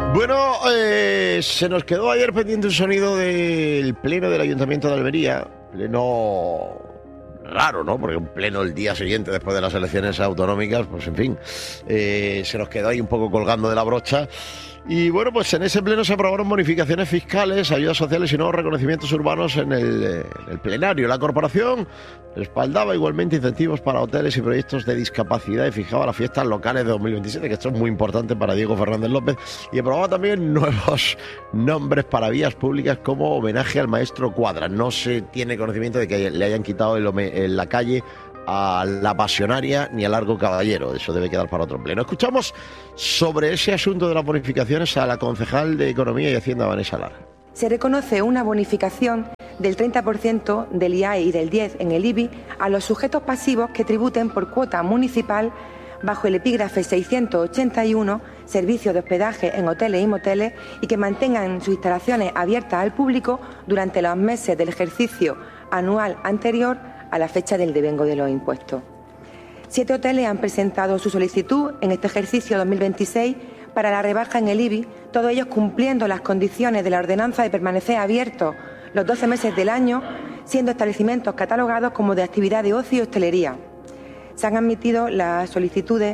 Bueno, se nos quedó ayer pendiente un sonido del pleno del Ayuntamiento de Almería. Pleno raro, ¿no? Porque un pleno el día siguiente después de las elecciones autonómicas, pues en fin, se nos quedó ahí un poco colgando de la brocha. Y bueno, pues en ese pleno se aprobaron bonificaciones fiscales, ayudas sociales y nuevos reconocimientos urbanos en el plenario. La corporación respaldaba igualmente incentivos para hoteles y proyectos de discapacidad y fijaba las fiestas locales de 2027, que esto es muy importante para Diego Fernández López, y aprobaba también nuevos nombres para vías públicas como homenaje al maestro Cuadra. No se tiene conocimiento de que le hayan quitado en la calle a la Pasionaria ni a Largo Caballero. Eso debe quedar para otro pleno. Escuchamos sobre ese asunto de las bonificaciones a la concejal de Economía y Hacienda, Vanessa Lara. Se reconoce una bonificación del 30% del IAE y del 10% en el IBI a los sujetos pasivos que tributen por cuota municipal bajo el epígrafe 681, servicios de hospedaje en hoteles y moteles, y que mantengan sus instalaciones abiertas al público durante los meses del ejercicio anual anterior a la fecha del devengo de los impuestos. 7 hoteles han presentado su solicitud en este ejercicio 2026 para la rebaja en el IBI, todos ellos cumpliendo las condiciones de la ordenanza de permanecer abiertos los 12 meses del año, siendo establecimientos catalogados como de actividad de ocio y hostelería. Se han admitido las solicitudes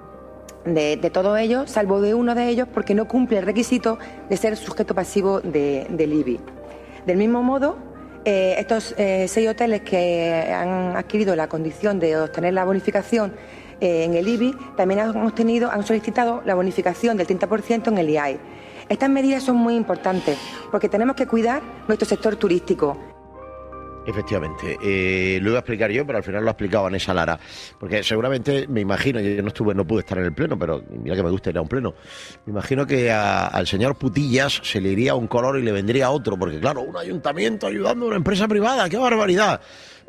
de todos ellos, salvo de uno de ellos, porque no cumple el requisito de ser sujeto pasivo del IBI. Del mismo modo, estos 6 hoteles que han adquirido la condición de obtener la bonificación en el IBI también han solicitado la bonificación del 30% en el IAE. Estas medidas son muy importantes porque tenemos que cuidar nuestro sector turístico. Efectivamente, lo iba a explicar yo, pero al final lo ha explicado Vanessa Lara, porque seguramente, me imagino, yo no pude estar en el pleno, pero mira que me gusta ir a un pleno, me imagino que al señor Putillas se le iría un color y le vendría otro, porque claro, un ayuntamiento ayudando a una empresa privada, ¡qué barbaridad!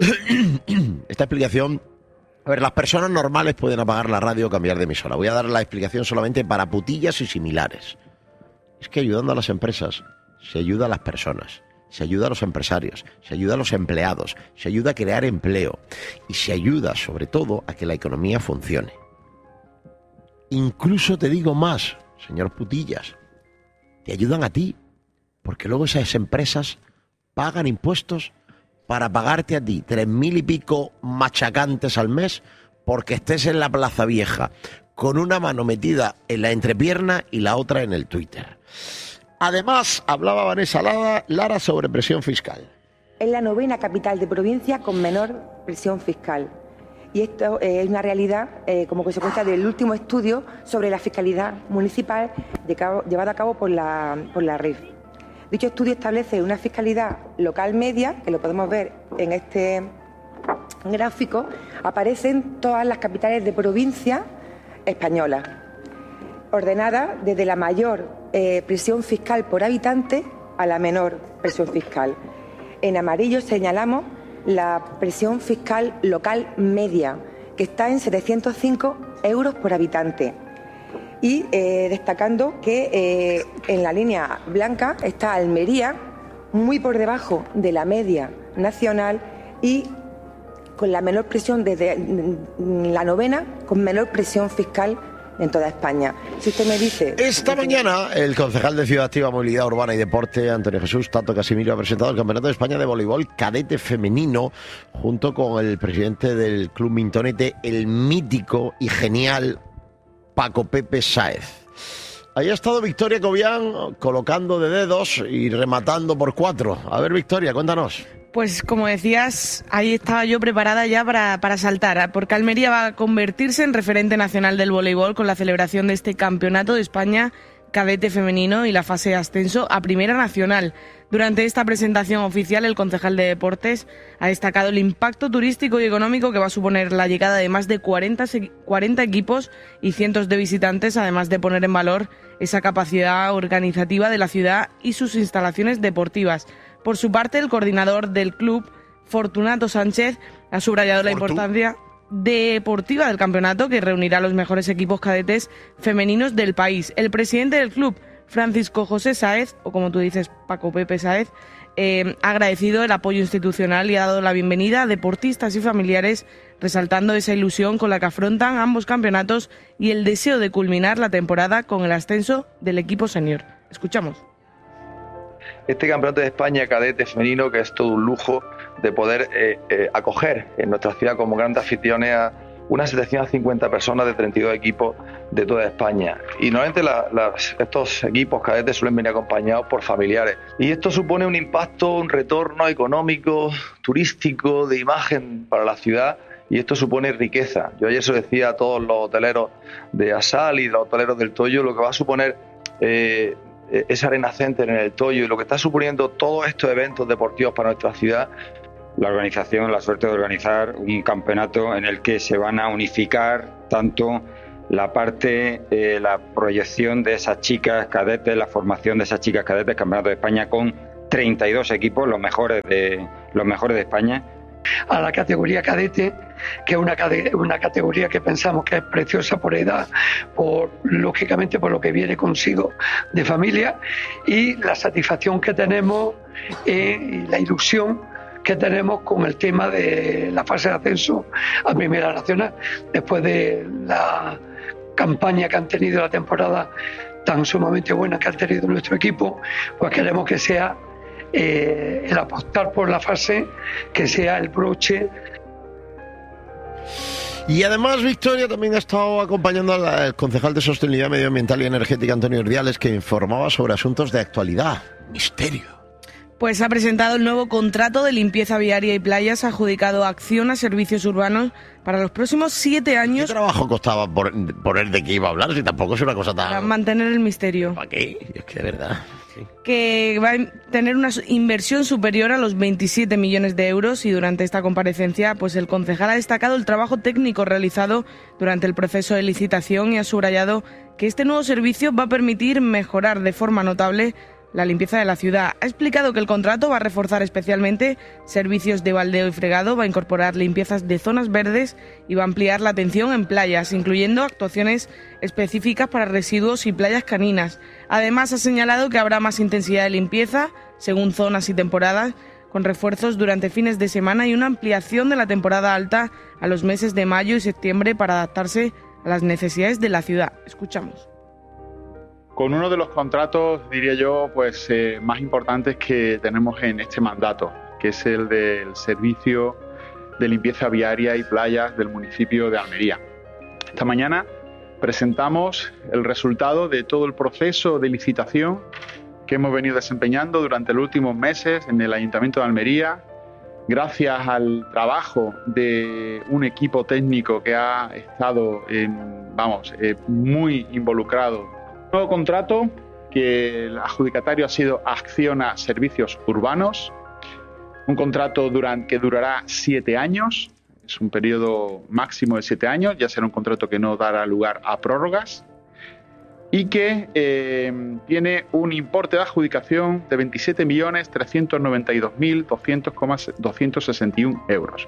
Esta explicación, a ver, las personas normales pueden apagar la radio o cambiar de emisora. Voy a dar la explicación solamente para Putillas y similares. Es que ayudando a las empresas se ayuda a las personas. Se ayuda a los empresarios, se ayuda a los empleados, se ayuda a crear empleo y se ayuda sobre todo a que la economía funcione. Incluso te digo más, señor Putillas, te ayudan a ti, porque luego esas empresas pagan impuestos para pagarte a ti 3.000 y pico machacantes al mes porque estés en la Plaza Vieja con una mano metida en la entrepierna y la otra en el Twitter. Además, hablaba Vanessa Lara sobre presión fiscal. Es la 9ª capital de provincia con menor presión fiscal. Y esto es una realidad como consecuencia del último estudio sobre la fiscalidad municipal llevado a cabo por la RIF. Dicho estudio establece una fiscalidad local media, que lo podemos ver en este gráfico. Aparecen todas las capitales de provincia españolas, ordenada desde la mayor presión fiscal por habitante a la menor presión fiscal. En amarillo señalamos la presión fiscal local media, que está en 705 euros por habitante. Y destacando que en la línea blanca está Almería, muy por debajo de la media nacional y con la menor presión, desde la 9ª, con menor presión fiscal en toda España. Si usted me dice... Esta mañana el concejal de Ciudad Activa, Movilidad Urbana y Deporte, Antonio Jesús Tato Casimiro, ha presentado el Campeonato de España de Voleibol Cadete Femenino junto con el presidente del Club Mintonete, el mítico y genial Paco Pepe Sáez. Ahí ha estado Victoria Cobian colocando de dedos y rematando por 4. A ver, Victoria, cuéntanos. Pues como decías, ahí estaba yo preparada ya para saltar, porque Almería va a convertirse en referente nacional del voleibol con la celebración de este Campeonato de España cadete femenino y la fase de ascenso a Primera Nacional. Durante esta presentación oficial, el concejal de Deportes ha destacado el impacto turístico y económico que va a suponer la llegada de más de 40 equipos y cientos de visitantes, además de poner en valor esa capacidad organizativa de la ciudad y sus instalaciones deportivas. Por su parte, el coordinador del club, Fortunato Sánchez, ha subrayado la importancia deportiva del campeonato, que reunirá a los mejores equipos cadetes femeninos del país. El presidente del club, Francisco José Sáez, o como tú dices, Paco Pepe Sáez, ha agradecido el apoyo institucional y ha dado la bienvenida a deportistas y familiares, resaltando esa ilusión con la que afrontan ambos campeonatos y el deseo de culminar la temporada con el ascenso del equipo senior. Escuchamos. Este campeonato de España cadete femenino, que es todo un lujo de poder acoger en nuestra ciudad como grandes anfitriones a unas 750 personas de 32 equipos de toda España. Y normalmente estos equipos cadetes suelen venir acompañados por familiares. Y esto supone un impacto, un retorno económico, turístico, de imagen para la ciudad. Y esto supone riqueza. Yo ayer se lo decía a todos los hoteleros de Asal y los hoteleros del Toyo, lo que va a suponer esa Arena Center en el Toyo y lo que está suponiendo todos estos eventos deportivos para nuestra ciudad. La organización, la suerte de organizar un campeonato en el que se van a unificar tanto la parte, la proyección de esas chicas cadetes, la formación de esas chicas cadetes, Campeonato de España con 32 equipos, los mejores de España. A la categoría cadete, que es una categoría que pensamos que es preciosa por edad, lógicamente por lo que viene consigo de familia, y la satisfacción que tenemos y la ilusión que tenemos con el tema de la fase de ascenso a Primera Nacional, después de la campaña que han tenido, la temporada tan sumamente buena que ha tenido nuestro equipo, pues queremos que sea el apostar por la fase, que sea el broche. Y además, Victoria también ha estado acompañando al concejal de Sostenibilidad Medioambiental y Energética, Antonio Urdiales, que informaba sobre asuntos de actualidad. Misterio. Pues ha presentado el nuevo contrato de limpieza viaria y playas adjudicado a Acciona Servicios Urbanos para los próximos 7 años. ¿Qué trabajo costaba poner de qué iba a hablar? Si tampoco es una cosa tan... Para mantener el misterio. ¿Para qué? Es que de verdad... Sí. Que va a tener una inversión superior a los 27 millones de euros y durante esta comparecencia pues el concejal ha destacado el trabajo técnico realizado durante el proceso de licitación y ha subrayado que este nuevo servicio va a permitir mejorar de forma notable la limpieza de la ciudad. Ha explicado que el contrato va a reforzar especialmente servicios de baldeo y fregado, va a incorporar limpiezas de zonas verdes y va a ampliar la atención en playas, incluyendo actuaciones específicas para residuos y playas caninas. Además, ha señalado que habrá más intensidad de limpieza, según zonas y temporadas, con refuerzos durante fines de semana y una ampliación de la temporada alta a los meses de mayo y septiembre para adaptarse a las necesidades de la ciudad. Escuchamos. Con uno de los contratos, diría yo, pues más importantes que tenemos en este mandato, que es el del servicio de limpieza viaria y playas del municipio de Almería. Esta mañana presentamos el resultado de todo el proceso de licitación que hemos venido desempeñando durante los últimos meses en el Ayuntamiento de Almería, gracias al trabajo de un equipo técnico que ha estado, muy involucrado. Nuevo contrato que el adjudicatario ha sido Acciona Servicios Urbanos, un contrato que durará 7 años, es un periodo máximo de 7 años, ya será un contrato que no dará lugar a prórrogas y que tiene un importe de adjudicación de 27.392.261 euros.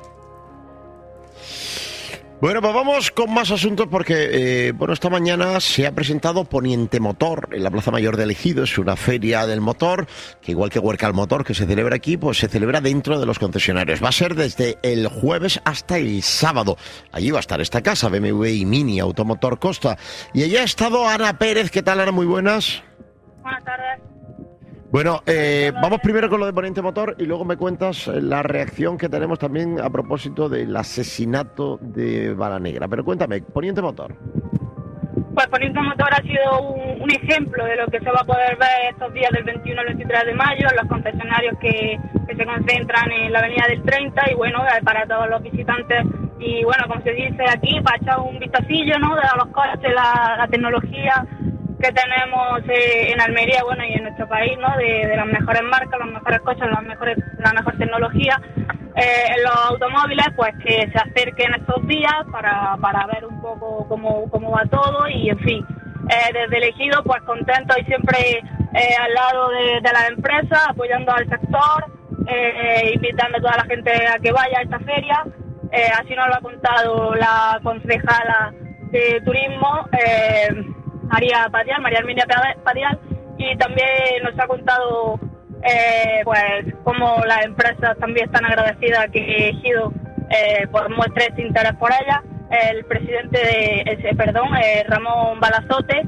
Bueno, pues vamos con más asuntos porque, esta mañana se ha presentado Poniente Motor en la Plaza Mayor de Ejido. Es una feria del motor, que igual que Huerca al Motor, que se celebra aquí, pues se celebra dentro de los concesionarios. Va a ser desde el jueves hasta el sábado. Allí va a estar esta casa, BMW y Mini Automotor Costa. Y allí ha estado Ana Pérez. ¿Qué tal, Ana? Muy buenas. Buenas tardes. Bueno, vamos primero con lo de Poniente Motor y luego me cuentas la reacción que tenemos también a propósito del asesinato de Balanegra. Pero cuéntame, Poniente Motor. Pues Poniente Motor ha sido un ejemplo de lo que se va a poder ver estos días del 21 al 23 de mayo, en los concesionarios que se concentran en la avenida del 30 y bueno, para todos los visitantes y bueno, como se dice aquí, para echar un vistacillo, ¿no?, de los coches, la tecnología que tenemos en Almería, bueno, y en nuestro país, ¿no?, de las mejores marcas, los mejores coches, la mejor tecnología en los automóviles, pues que se acerquen estos días para ver un poco cómo va todo y en fin, desde el Ejido pues contentos y siempre al lado de las empresas, apoyando al sector, invitando a toda la gente a que vaya a esta feria, así nos lo ha contado la concejala de turismo, María Herminia Padial, y también nos ha contado pues como las empresas también están agradecidas que Ejido pues muestre ese interés por ella. El presidente Ramón Balazote,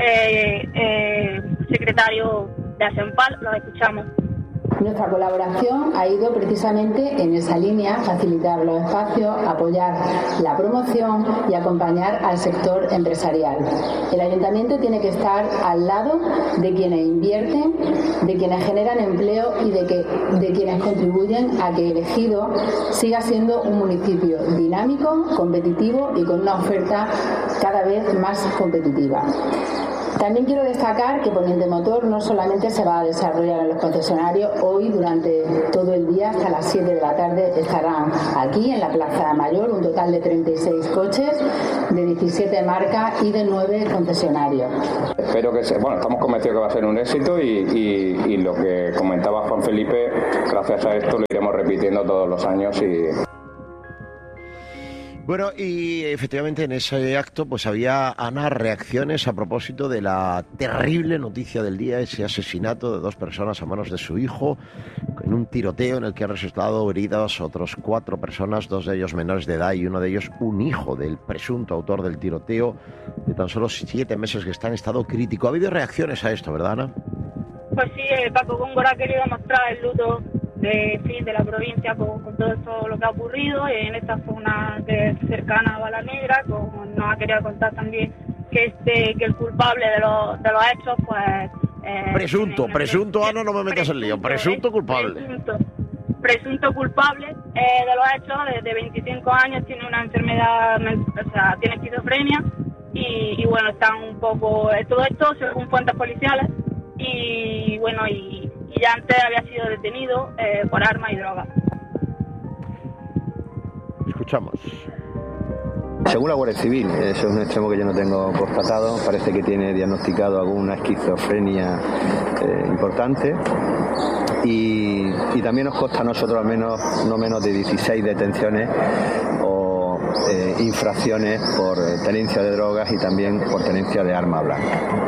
secretario de ASEMPAL, lo escuchamos. Nuestra colaboración ha ido precisamente en esa línea, facilitar los espacios, apoyar la promoción y acompañar al sector empresarial. El ayuntamiento tiene que estar al lado de quienes invierten, de quienes generan empleo y de quienes contribuyen a que el Ejido siga siendo un municipio dinámico, competitivo y con una oferta cada vez más competitiva. También quiero destacar que Poniente Motor no solamente se va a desarrollar en los concesionarios, hoy durante todo el día hasta las 7 de la tarde estarán aquí en la Plaza Mayor un total de 36 coches de 17 marcas y de 9 concesionarios. Espero que estamos convencidos que va a ser un éxito y lo que comentaba Juan Felipe, gracias a esto lo iremos repitiendo todos los años Bueno, y efectivamente en ese acto pues había, Ana, reacciones a propósito de la terrible noticia del día, ese asesinato de 2 personas a manos de su hijo en un tiroteo en el que han resultado heridas otros 4 personas, 2 de ellos menores de edad y uno de ellos un hijo del presunto autor del tiroteo de tan solo 7 meses que está en estado crítico. Ha habido reacciones a esto, ¿verdad, Ana? Pues sí, Paco Góngora ha querido mostrar el luto de la provincia con todo esto lo que ha ocurrido en esta zona cercana a Bala Negra. Nos ha querido contar también que el culpable de los hechos pues presunto Ana, no me metas en lío, presunto culpable de los hechos, de 25 años, tiene una enfermedad, o sea, tiene esquizofrenia y bueno, están un poco todo esto según fuentes policiales y bueno, y ya antes había sido detenido por armas y drogas. Escuchamos. Según la Guardia Civil, eso es un extremo que yo no tengo constatado, parece que tiene diagnosticado alguna esquizofrenia importante y también nos consta a nosotros al menos no menos de 16 detenciones o infracciones por tenencia de drogas y también por tenencia de arma blanca.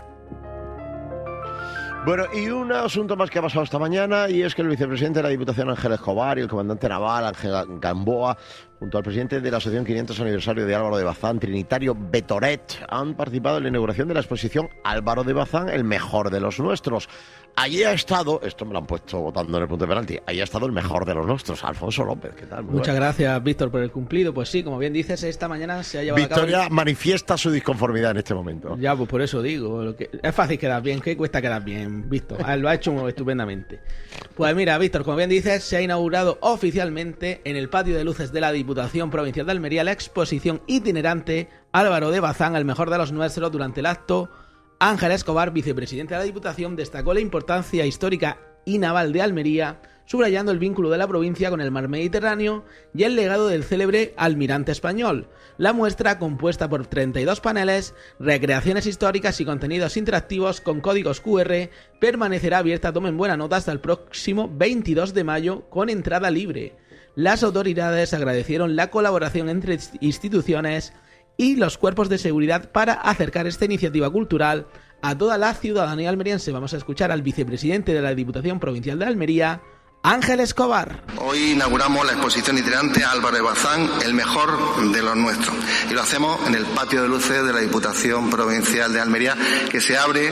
Bueno, y un asunto más que ha pasado esta mañana, y es que el vicepresidente de la Diputación, Ángel Escobar, y el comandante naval, Ángel Gamboa, junto al presidente de la Asociación 500 Aniversario de Álvaro de Bazán, Trinitario Betoret, han participado en la inauguración de la exposición Álvaro de Bazán, el mejor de los nuestros. Allí ha estado, esto me lo han puesto votando en el punto de penalti, allí ha estado el mejor de los nuestros, Alfonso López. ¿Qué tal? Muchas gracias, Víctor, por el cumplido. Pues sí, como bien dices, esta mañana se ha llevado a cabo... Victoria manifiesta su disconformidad en este momento. Ya, pues por eso digo, es fácil quedar bien, ¿qué cuesta quedar bien, Víctor? Lo ha hecho estupendamente. Pues mira, Víctor, como bien dices, se ha inaugurado oficialmente en el patio de luces de la Diputación Provincial de Almería la exposición itinerante Álvaro de Bazán, el mejor de los nuestros. Durante el acto, Ángel Escobar, vicepresidente de la Diputación, destacó la importancia histórica y naval de Almería, subrayando el vínculo de la provincia con el mar Mediterráneo y el legado del célebre almirante español. La muestra, compuesta por 32 paneles, recreaciones históricas y contenidos interactivos con códigos QR, permanecerá abierta, tomen buena nota, hasta el próximo 22 de mayo con entrada libre. Las autoridades agradecieron la colaboración entre instituciones y los cuerpos de seguridad para acercar esta iniciativa cultural a toda la ciudadanía almeriense. Vamos a escuchar al vicepresidente de la Diputación Provincial de Almería, Ángel Escobar. Hoy inauguramos la exposición itinerante Álvaro de Bazán, el mejor de los nuestros. Y lo hacemos en el patio de luces de la Diputación Provincial de Almería, que se abre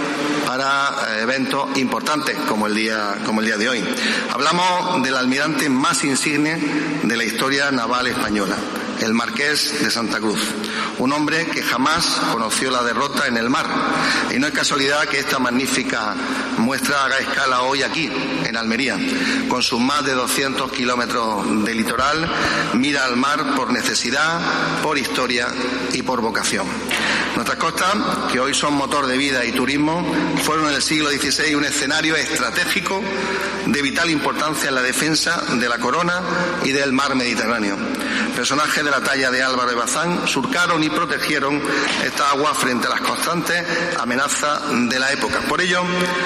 para eventos importantes como el día de hoy. Hablamos del almirante más insigne de la historia naval española, el Marqués de Santa Cruz, un hombre que jamás conoció la derrota en el mar. Y no es casualidad que esta magnífica muestra haga escala hoy aquí, en Almería. Con sus más de 200 kilómetros de litoral, mira al mar por necesidad, por historia y por vocación. Nuestras costas, que hoy son motor de vida y turismo, fueron en el siglo XVI un escenario estratégico de vital importancia en la defensa de la corona y del mar Mediterráneo. Personajes de la talla de Álvaro de Bazán surcaron y protegieron esta agua frente a las constantes amenazas de la época. Por ello,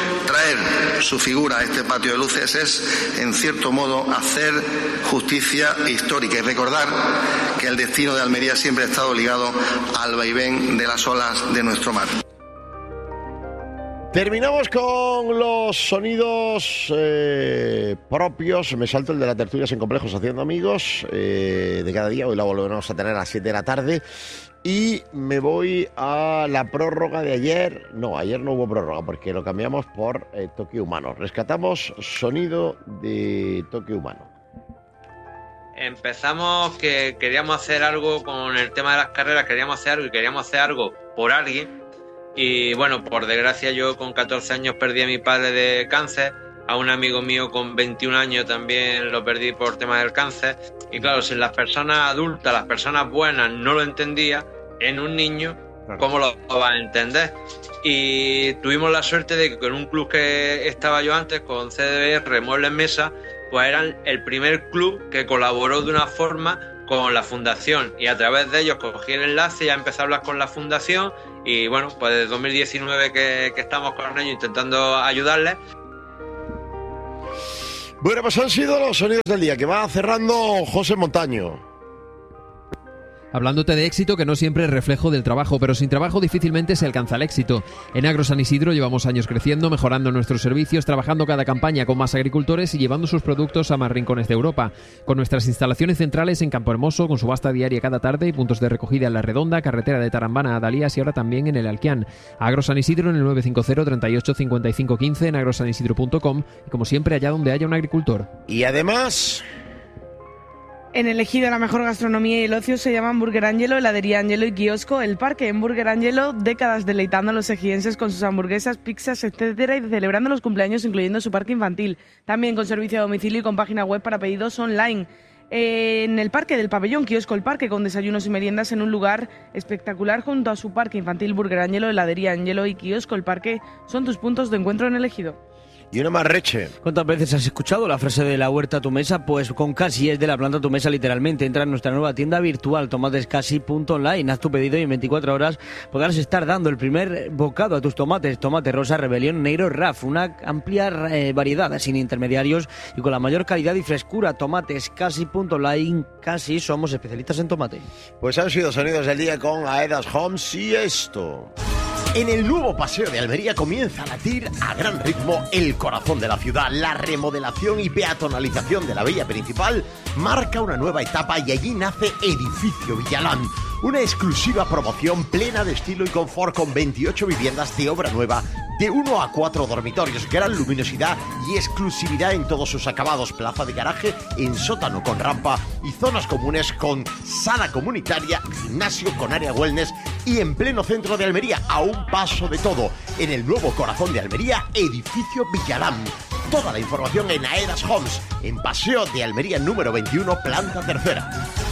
traer su figura a este patio de luces es, en cierto modo, hacer justicia histórica y recordar que el destino de Almería siempre ha estado ligado al vaivén de las olas de nuestro mar. Terminamos con los sonidos propios. Me salto el de la tertulia sin complejos haciendo amigos de cada día. Hoy la volveremos a tener a las 7 de la tarde. Y me voy a la prórroga de ayer. No, ayer no hubo prórroga porque lo cambiamos por Toque Humano. Rescatamos sonido de Toque Humano. Empezamos que queríamos hacer algo con el tema de las carreras, queríamos hacer algo por alguien. Y bueno, por desgracia yo con 14 años perdí a mi padre de cáncer, a un amigo mío con 21 años también lo perdí por tema del cáncer. Y claro, si las personas adultas, las personas buenas no lo entendían, en un niño, ¿cómo lo va a entender? Y tuvimos la suerte de que con un club que estaba yo antes, con CDBR, Muebles Mesa, pues eran el primer club que colaboró de una forma con la fundación, y a través de ellos cogí el enlace y ya empecé a hablar con la fundación. Y bueno, pues desde 2019 que estamos con ellos intentando ayudarles. Bueno, pues han sido los sonidos del día que va cerrando José Montaño. Hablándote de éxito, que no siempre es reflejo del trabajo, pero sin trabajo difícilmente se alcanza el éxito. En Agro San Isidro llevamos años creciendo, mejorando nuestros servicios, trabajando cada campaña con más agricultores y llevando sus productos a más rincones de Europa. Con nuestras instalaciones centrales en Campo Hermoso, con subasta diaria cada tarde y puntos de recogida en La Redonda, carretera de Tarambana a Dalías y ahora también en el Alquián. Agro San Isidro en el 950 38 55 15, en agrosanisidro.com y como siempre allá donde haya un agricultor. Y además... En el Ejido, la mejor gastronomía y el ocio se llaman Burger Angelo, heladería Angelo y kiosco El Parque. En Burger Angelo, décadas deleitando a los ejidenses con sus hamburguesas, pizzas, etcétera, y celebrando los cumpleaños incluyendo su parque infantil. También con servicio a domicilio y con página web para pedidos online. En el Parque del Pabellón, kiosco El Parque, con desayunos y meriendas en un lugar espectacular junto a su parque infantil. Burger Angelo, heladería Angelo y kiosco El Parque son tus puntos de encuentro en el Ejido. Y una más, Reche. ¿Cuántas veces has escuchado la frase de la huerta a tu mesa? Pues con Casi es de la planta a tu mesa literalmente. Entra en nuestra nueva tienda virtual tomatescasi.online. Haz tu pedido y en 24 horas podrás estar dando el primer bocado a tus tomates. Tomate rosa, rebelión, negro, RAF. Una amplia variedad sin intermediarios y con la mayor calidad y frescura. Tomatescasi.online. Casi somos especialistas en tomate. Pues han sido sonidos del día con Aedas Homes y esto. En el nuevo paseo de Almería comienza a latir a gran ritmo el corazón de la ciudad. La remodelación y peatonalización de la vía principal marca una nueva etapa y allí nace Edificio Villalán. Una exclusiva promoción plena de estilo y confort con 28 viviendas de obra nueva de 1 a 4 dormitorios, gran luminosidad y exclusividad en todos sus acabados, plaza de garaje en sótano con rampa y zonas comunes con sala comunitaria, gimnasio con área wellness y en pleno centro de Almería, a un paso de todo. En el nuevo corazón de Almería, Edificio Villalán. Toda la información en Aedas Homes, en Paseo de Almería número 21, planta tercera.